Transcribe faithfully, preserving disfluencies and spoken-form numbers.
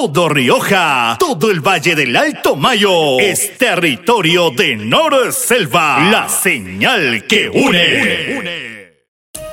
todo Rioja, todo el Valle del Alto Mayo es territorio de Nor Selva, la señal que une. une, une.